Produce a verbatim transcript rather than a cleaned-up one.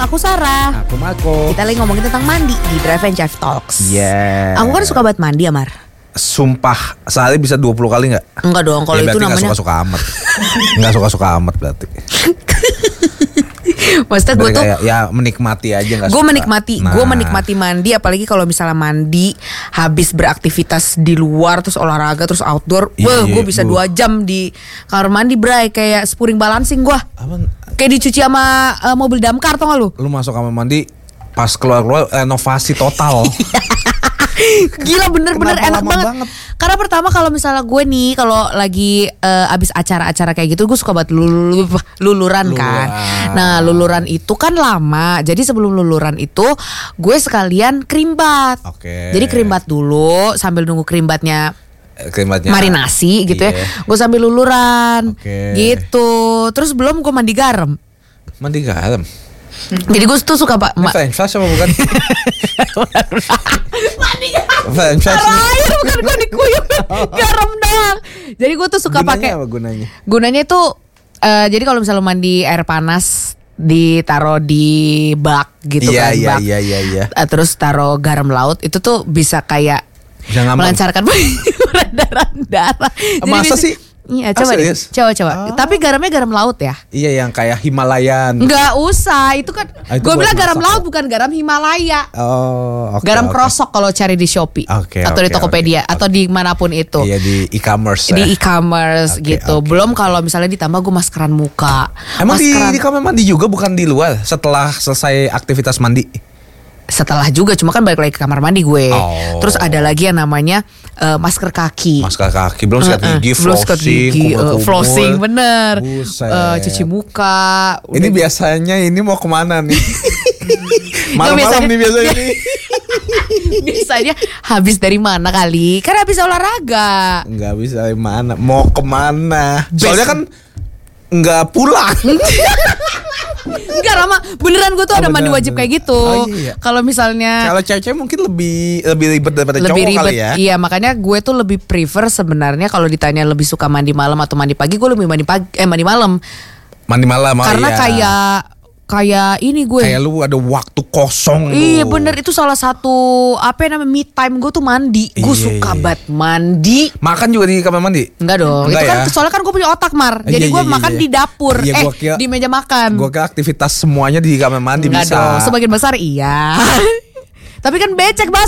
aku Sarah. Aku Marco. Kita lagi ngomongin tentang mandi di Drive and Chef Talks. Yeah. Aku kan suka banget mandi, Amar. Sumpah, sehari bisa dua puluh kali gak? Enggak dong, kalau ya, itu namanya gak suka-suka amat. Gak suka-suka amat berarti. Maksudnya gue tuh kayak, ya menikmati aja. Gue menikmati, nah. gue menikmati mandi. Apalagi kalau misalnya mandi habis beraktivitas di luar, terus olahraga, terus outdoor. Iya, wah, gue bisa dua jam di kamar mandi, bray. Kayak spuring balancing gue. Kayak dicuci sama uh, mobil damkar, tau gak lu? Lu masuk kamar mandi, pas keluar-keluar renovasi total. Gila, bener-bener enak banget. banget Karena pertama kalau misalnya gue nih kalau lagi uh, abis acara-acara kayak gitu, gue suka banget lulu, luluran kan. Nah luluran itu kan lama. Jadi sebelum luluran itu gue sekalian kerimbat. okay. Jadi kerimbat dulu sambil nunggu kerimbatnya Kerimbatnya marinasi gitu iya. ya. Gue sambil luluran okay. gitu. Terus belum gue mandi garam. Mandi garam? Jadi gue tuh suka pak. Ma- French fries apa bukan? Mandi garam. French fries. Air bukan gue dikuyup garam doang. Jadi gue tuh suka pakai. Gunanya apa gunanya? Gunanya itu uh, jadi kalau misalnya mandi air panas ditaruh di bak gitu iya, kan iya, bak. Iya iya iya. Uh, terus taruh garam laut itu tuh bisa kayak bisa melancarkan darah-darah. Masa sih? Iya, coba deh. Coba coba. Oh. Tapi garamnya garam laut ya? Iya, yang kayak Himalayan. Enggak usah, itu kan ah, gue bilang garam laut bukan garam Himalaya. Oh, okay, garam okay. krosok kalau cari di Shopee okay, atau okay, di Tokopedia okay. atau di manapun itu. Iya, di e-commerce. Di ya? e-commerce okay, gitu. Okay, Belum okay. kalau misalnya ditambah gue maskeran muka. Emang maskeran... di, di kamar mandi juga bukan di luar setelah selesai aktivitas mandi? Setelah juga, cuma kan balik lagi ke kamar mandi gue. Oh. Terus ada lagi yang namanya uh, masker kaki. Masker kaki, belum sikat uh, uh, gigi, belum sikat gigi, kumur-kumur. uh, flossing bener. Uh, cuci muka. Ini udah. Biasanya ini mau kemana nih? Malam-malam nih biasanya nih. Biasanya habis dari mana kali? Kan habis olahraga. Nggak bisa dari mana? Mau kemana? Best. Soalnya kan nggak pulang. Enggak Rama, beneran gue tuh oh, ada beneran, mandi wajib beneran. Kayak gitu. Oh, iya. Kalau misalnya kalau cewek mungkin lebih lebih ribet daripada lebih cowok ribet, kali ya. Iya, makanya gue tuh lebih prefer sebenarnya kalau ditanya lebih suka mandi malam atau mandi pagi, gue lebih mandi pagi eh mandi malam. Mandi malam. Karena iya. kayak kayak ini gue. Kayak lu ada waktu kosong. Iya bener, itu salah satu apa namanya me time gue tuh mandi. Gue suka banget mandi. Makan juga di kamar mandi? Enggak dong. Enggak itu kan ya? Soalnya kan gue punya otak Mar. Jadi iya, gue iya, makan iya. di dapur. Iya, eh kira, di meja makan. Gue kira aktivitas semuanya di kamar mandi. Enggak bisa dong. Sebagian besar iya. Tapi kan becek Bas.